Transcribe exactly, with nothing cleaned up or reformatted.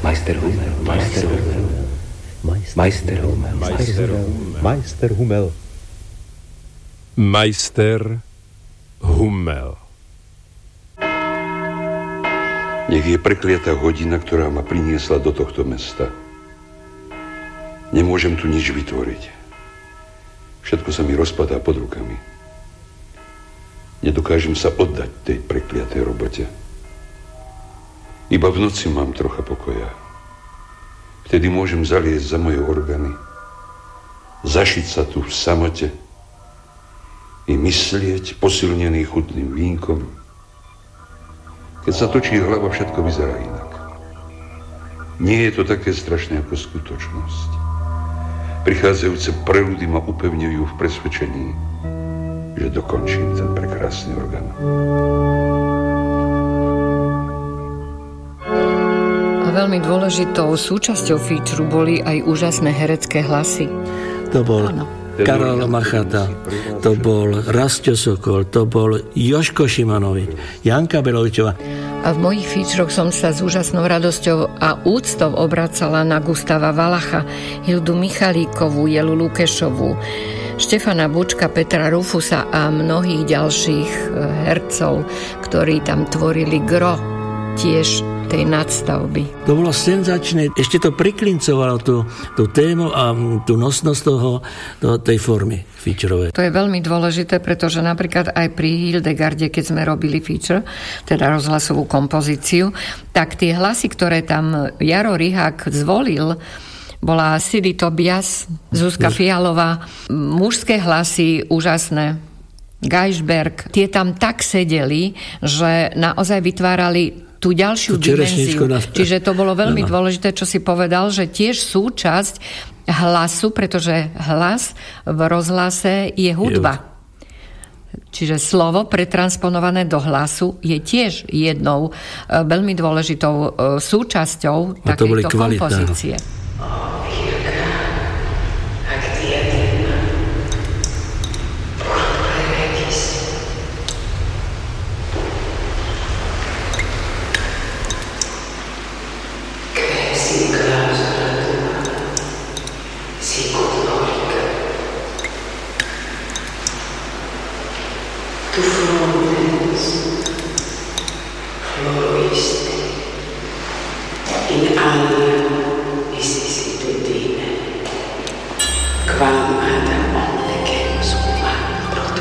Majster Humel, Majster Humel, Majster Humel, Majster Humel, Majster Humel. Majster Humel. Nech je prekliatá hodina, ktorá ma priniesla do tohto mesta. Nemôžem tu nič vytvoriť. Všetko sa mi rozpadá pod rukami. Nedokážem sa oddať tej prekliatej robote. Iba v noci mám trocha pokoja. Vtedy môžem zaliesť za moje orgány, zašiť sa tu v samote i myslieť posilnený chutným vínkom. Keď sa točí hlava, všetko vyzerá inak. Nie je to také strašné ako skutočnosť. Prichádzajúce preludy ma upevňujú v presvedčení, že dokončím ten prekrásny orgán. A veľmi dôležitou súčasťou featureu boli aj úžasné herecké hlasy. To bol ano. Karol Machata, to bol Rastio Sokol, to bol Jožko Šimanovič, Janka Belovičová. A v mojich featuroch som sa s úžasnou radosťou a úctou obracala na Gustava Valacha, Hildu Michalíkovú, Jelu Lukešovú, Štefana Bučka, Petra Rufusa a mnohých ďalších hercov, ktorí tam tvorili gro tiež tej nadstavby. To bolo senzačné, ešte to priklincovalo tú, tú tému a tú nosnosť toho, toho, tej formy featureovej. To je veľmi dôležité, pretože napríklad aj pri Hildegarde, keď sme robili feature, teda rozhlasovú kompozíciu, tak tie hlasy, ktoré tam Jaro Rihák zvolil, bola Sidi Tobias, Zuzka Fialová, mužské hlasy úžasné, Geisberg, tie tam tak sedeli, že naozaj vytvárali tú ďalšiu dimenziu. Čiže to bolo veľmi ano. dôležité, čo si povedal, že tiež súčasť hlasu, pretože hlas v rozhlase je hudba. Čiže slovo pretransponované do hlasu je tiež jednou veľmi dôležitou súčasťou takejto kompozície. To Florence.